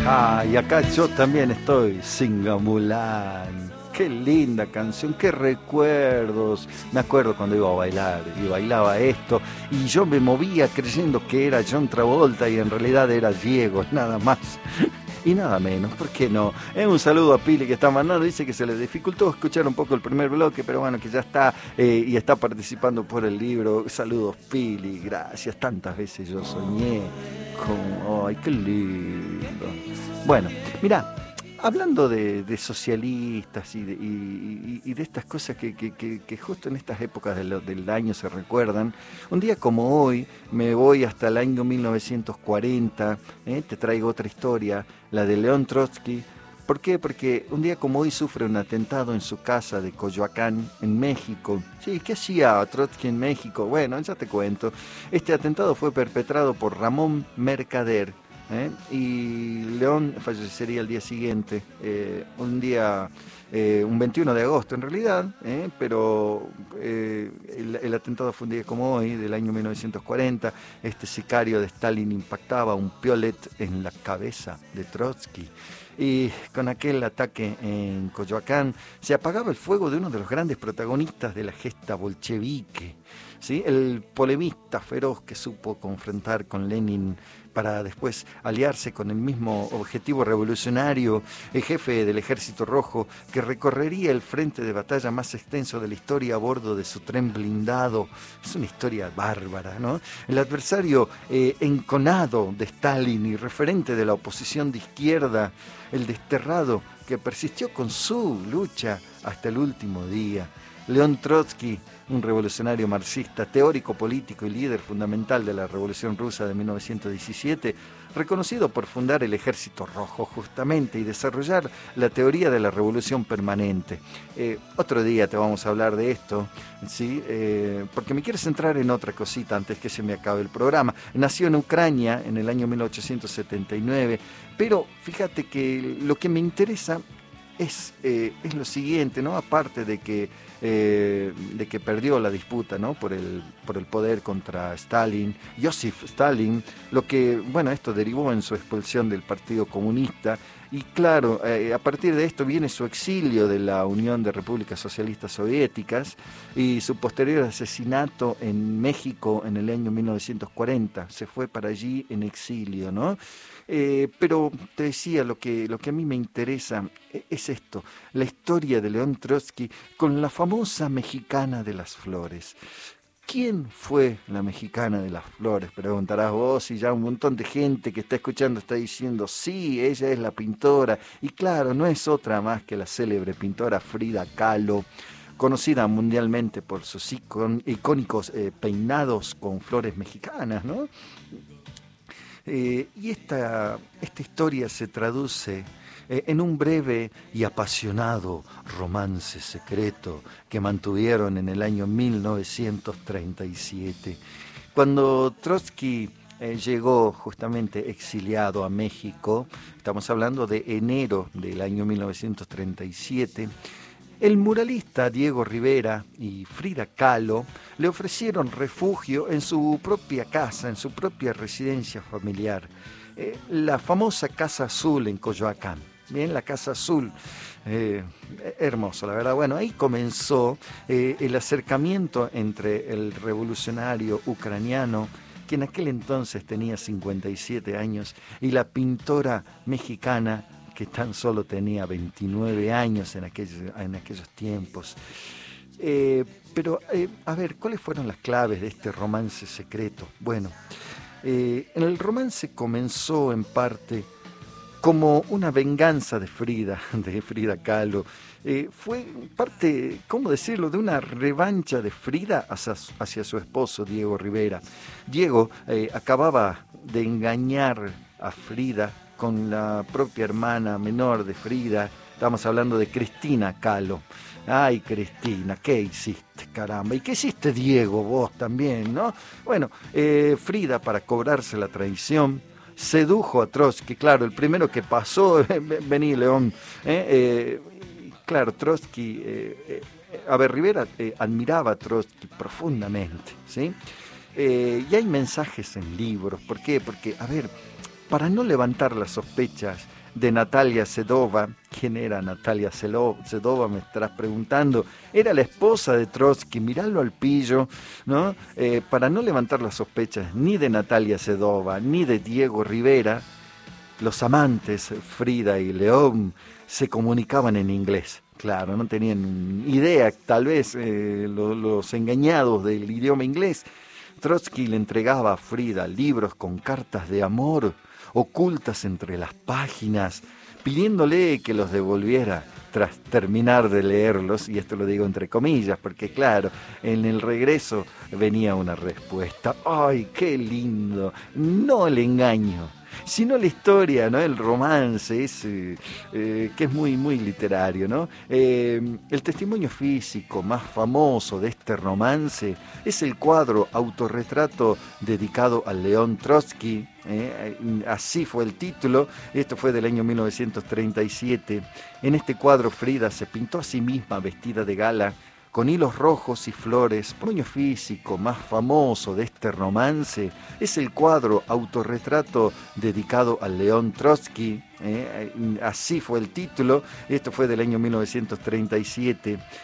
Ah, y acá yo también estoy, Singamulán. Qué linda canción, qué recuerdos. Me acuerdo cuando iba a bailar y bailaba esto y yo me movía creyendo que era John Travolta y en realidad era Diego, nada más y nada menos, ¿por qué no? Un saludo a Pili que está mandando, dice que se le dificultó escuchar un poco el primer bloque, pero bueno, que ya está y está participando por el libro. Saludos Pili, gracias, tantas veces yo soñé con... ¡Ay, qué lindo! Bueno, mira, hablando de socialistas y de estas cosas que justo en estas épocas del año se recuerdan, un día como hoy me voy hasta el año 1940, te traigo otra historia, la de León Trotsky. ¿Por qué? Porque un día como hoy sufre un atentado en su casa de Coyoacán, en México. Sí, ¿qué hacía Trotsky en México? Bueno, ya te cuento. Este atentado fue perpetrado por Ramón Mercader, y León fallecería el día siguiente, un 21 de agosto en realidad, pero el atentado fue un día como hoy, del año 1940. Este sicario de Stalin impactaba un piolet en la cabeza de Trotsky. Y con aquel ataque en Coyoacán se apagaba el fuego de uno de los grandes protagonistas de la gesta bolchevique, ¿sí? El polemista feroz que supo confrontar con Lenin para después aliarse con el mismo objetivo revolucionario, el jefe del Ejército Rojo, que recorrería el frente de batalla más extenso de la historia a bordo de su tren blindado. Es una historia bárbara, ¿no? El adversario enconado de Stalin y referente de la oposición de izquierda, el desterrado que persistió con su lucha hasta el último día. León Trotsky, un revolucionario marxista, teórico político y líder fundamental de la Revolución Rusa de 1917, reconocido por fundar el Ejército Rojo justamente y desarrollar la teoría de la revolución permanente. Otro día te vamos a hablar de esto, ¿sí? Porque me quiero centrar en otra cosita antes que se me acabe el programa. Nació en Ucrania en el año 1879, pero fíjate que lo que me interesa es lo siguiente, ¿no? Aparte de que perdió la disputa, ¿no? por el poder contra Stalin, Joseph Stalin, lo que, bueno, esto derivó en su expulsión del Partido Comunista y claro, a partir de esto viene su exilio de la Unión de Repúblicas Socialistas Soviéticas y su posterior asesinato en México en el año 1940. Se fue para allí en exilio, ¿no? Pero te decía, lo que a mí me interesa es esto, la historia de León Trotsky con la famosa mexicana de las flores. ¿Quién fue la mexicana de las flores? Preguntarás vos, y ya un montón de gente que está escuchando está diciendo, sí, ella es la pintora. Y claro, no es otra más que la célebre pintora Frida Kahlo, conocida mundialmente por sus icónicos peinados con flores mexicanas, ¿no? Y esta historia se traduce en un breve y apasionado romance secreto que mantuvieron en el año 1937. Cuando Trotsky llegó justamente exiliado a México, estamos hablando de enero del año 1937, el muralista Diego Rivera y Frida Kahlo le ofrecieron refugio en su propia casa, en su propia residencia familiar, la famosa Casa Azul en Coyoacán. Bien, la Casa Azul, hermoso, la verdad. Bueno, ahí comenzó el acercamiento entre el revolucionario ucraniano, que en aquel entonces tenía 57 años, y la pintora mexicana, que tan solo tenía 29 años en aquellos tiempos. Pero, a ver, ¿cuáles fueron las claves de este romance secreto? Bueno, el romance comenzó en parte como una venganza de Frida Kahlo. Fue parte, ¿cómo decirlo?, de una revancha de Frida hacia su esposo, Diego Rivera. Diego acababa de engañar a Frida con la propia hermana menor de Frida. Estamos hablando de Cristina Kahlo. Ay, Cristina, ¿qué hiciste, caramba? ¿Y qué hiciste, Diego, vos también, no? Bueno, Frida, para cobrarse la traición, sedujo a Trotsky. Claro, el primero que pasó, vení, León. Claro, Trotsky, a ver, Rivera admiraba a Trotsky profundamente, ¿sí? Y hay mensajes en libros. ¿Por qué? Porque, a ver, para no levantar las sospechas de Natalia Sedova. ¿Quién era Natalia Sedova? Me estarás preguntando. Era la esposa de Trotsky, miralo al pillo, ¿no? Para no levantar las sospechas ni de Natalia Sedova, ni de Diego Rivera, los amantes, Frida y León, se comunicaban en inglés. Claro, no tenían idea, tal vez, los engañados del idioma inglés. Trotsky le entregaba a Frida libros con cartas de amor ocultas entre las páginas, pidiéndole que los devolviera tras terminar de leerlos, y esto lo digo entre comillas, porque claro, en el regreso venía una respuesta. ¡Ay, qué lindo! No el engaño, sino la historia, ¿no? El romance ese, que es muy, muy literario, ¿no? El testimonio físico más famoso de este romance es el cuadro autorretrato dedicado a León Trotsky. Así fue el título. Esto fue del año 1937. En este cuadro Frida se pintó a sí misma vestida de gala, con hilos rojos y flores. El testimonio físico más famoso de este romance es el cuadro autorretrato dedicado a León Trotsky. Así fue el título. Esto fue del año 1937.